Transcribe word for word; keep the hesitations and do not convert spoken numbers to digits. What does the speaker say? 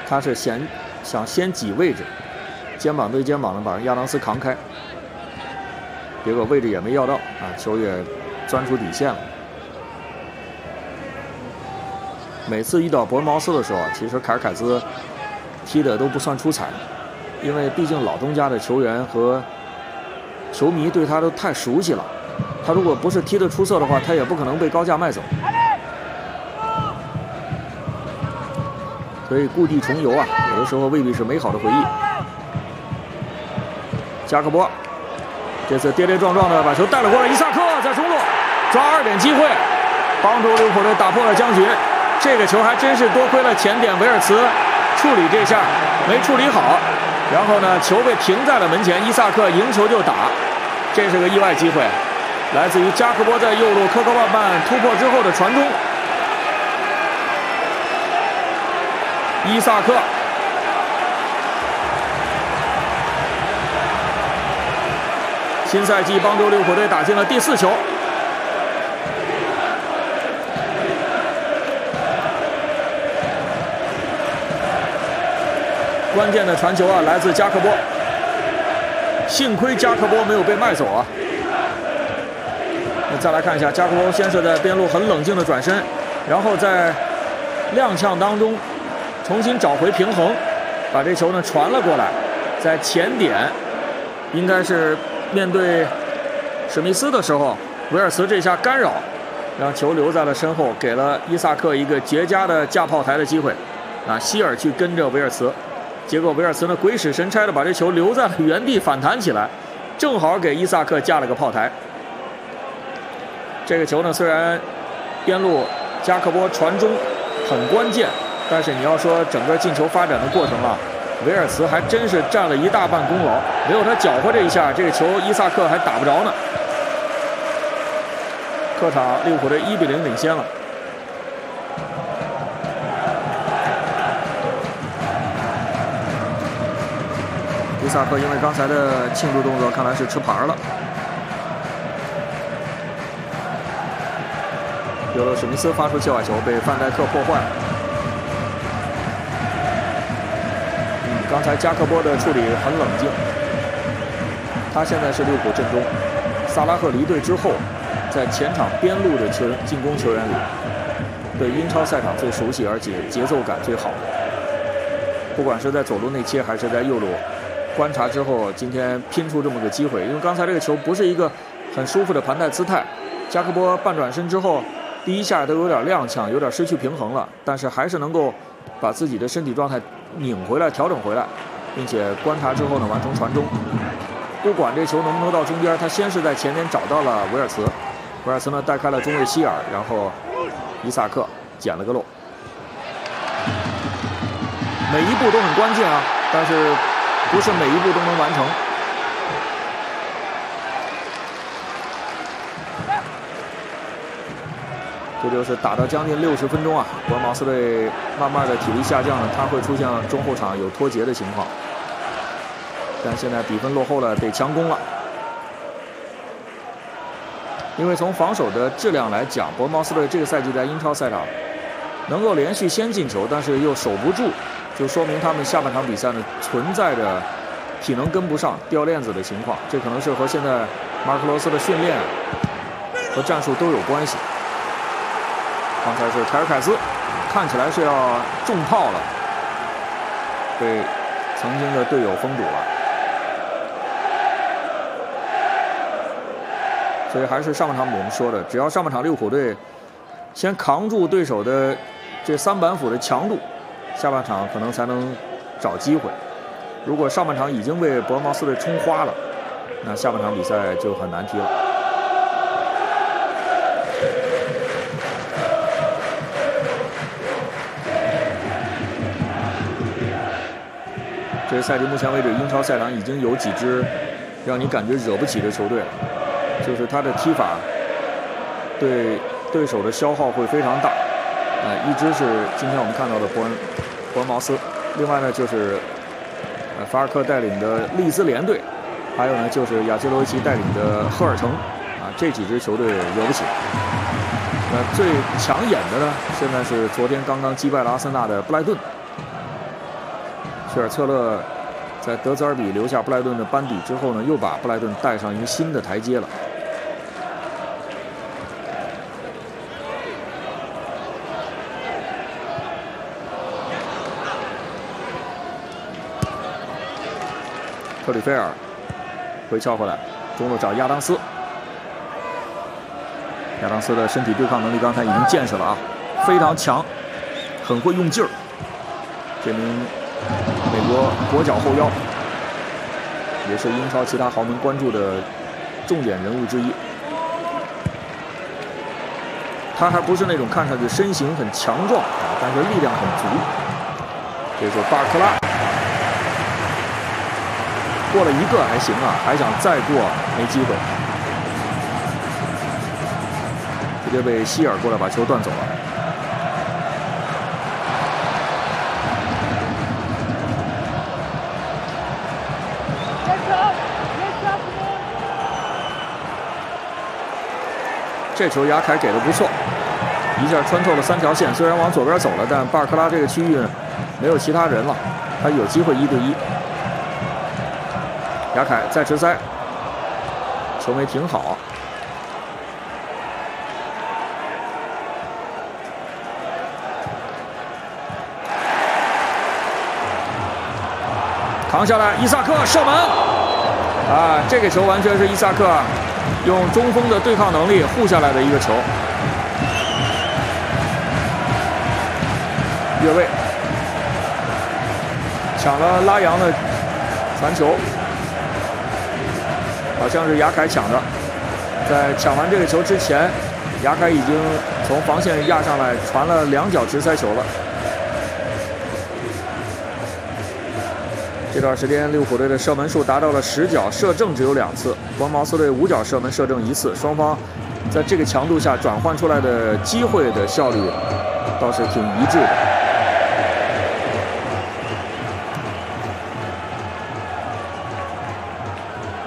他是先想先挤位置，肩膀对肩膀的把亚当斯扛开，结果位置也没要到啊，球也钻出底线了。每次遇到伯恩茅斯的时候，其实凯尔凯斯踢的都不算出彩，因为毕竟老东家的球员和球迷对他都太熟悉了。他如果不是踢得出色的话，他也不可能被高价卖走。所以故地重游啊，有的时候未必是美好的回忆。加克波这次跌跌撞撞的把球带了过来，伊萨克在中路抓二点机会，帮助利物浦队打破了僵局。这个球还真是多亏了前点维尔茨处理这下没处理好，然后呢球被停在了门前，伊萨克迎球就打，这是个意外机会，来自于加克波在右路磕磕绊绊突破之后的传中。伊萨克新赛季帮助利物浦队打进了第四球。关键的传球啊，来自加克波，幸亏加克波没有被卖走啊。那再来看一下，加克波先是在边路很冷静的转身，然后在踉跄当中重新找回平衡，把这球呢传了过来，在前点应该是面对史密斯的时候，维尔茨这下干扰，让球留在了身后，给了伊萨克一个绝佳的架炮台的机会。啊，希尔去跟着维尔茨。结果维尔茨呢鬼使神差的把这球留在了原地反弹起来，正好给伊萨克架了个炮台。这个球呢虽然边路加克波传中很关键，但是你要说整个进球发展的过程啊，维尔茨还真是占了一大半功劳，没有他搅和这一下，这个球伊萨克还打不着呢。客场利物浦队一比零领先了。伊萨克因为刚才的庆祝动作，看来是吃牌了。有了史密斯发出界外球，被范戴克破坏了。嗯，刚才加克波的处理很冷静。他现在是利物浦阵中，萨拉赫离队之后，在前场边路的球进攻球员里，对英超赛场最熟悉，而且节奏感最好。不管是在左路内切还是在右路。观察之后，今天拼出这么个机会，因为刚才这个球不是一个很舒服的盘带姿态，加克波半转身之后，第一下都有点踉跄，有点失去平衡了，但是还是能够把自己的身体状态拧回来、调整回来，并且观察之后呢，完成传中。不管这球能不能到中间，他先是在前面找到了维尔茨，维尔茨呢带开了中卫希尔，然后伊萨克捡了个漏，每一步都很关键啊，但是。不是每一步都能完成。这就是打到将近六十分钟啊，伯恩茅斯队慢慢的体力下降了，他会出现中后场有脱节的情况。但现在比分落后了，得强攻了。因为从防守的质量来讲，伯恩茅斯队这个赛季在英超赛场能够连续先进球，但是又守不住。就说明他们下半场比赛呢存在着体能跟不上、掉链子的情况，这可能是和现在马克罗斯的训练和战术都有关系。刚才是凯尔凯斯，看起来是要中炮了，被曾经的队友封堵了。所以还是上半场我们说的，只要上半场利物浦队先扛住对手的这三板斧的强度。下半场可能才能找机会。如果上半场已经为伯恩茅斯队冲花了，那下半场比赛就很难踢了。这个赛季目前为止，英超赛场已经有几支让你感觉惹不起的球队了，就是他的踢法对对手的消耗会非常大。呃，一支是今天我们看到的伯恩伯恩茅斯，另外呢就是呃法尔克带领的利兹联队，还有呢就是亚基罗维奇带领的赫尔城啊，这几支球队惹不起。那最抢眼的呢，现在是昨天刚刚击败了阿森纳的布莱顿。 皮尔策勒在德泽尔比留下布莱顿的班底之后呢，又把布莱顿带上一个新的台阶了。特里菲尔回敲回来，中路找亚当斯。亚当斯的身体对抗能力刚才已经见识了啊，非常强，很会用劲儿。这名美国国脚后腰，也是英超其他豪门关注的重点人物之一。他还不是那种看上去身形很强壮啊，但是力量很足。这是巴尔克拉。过了一个还行啊，还想再过没机会，直接被希尔过来把球断走了。这球雅凯给的不错，一下穿透了三条线，虽然往左边走了，但巴尔克拉这个区域没有其他人了，他有机会一对一。雅凯再直塞，球没停好。扛下来，伊萨克射门！啊，这个球完全是伊萨克用中锋的对抗能力护下来的一个球。越位，抢了拉扬的传球。好像是雅凯抢的，在抢完这个球之前，雅凯已经从防线压上来，传了两脚直塞球了。这段时间，利物浦队的射门数达到了十脚，射正只有两次；博茅斯队五脚射门射正一次。双方在这个强度下转换出来的机会的效率倒是挺一致的。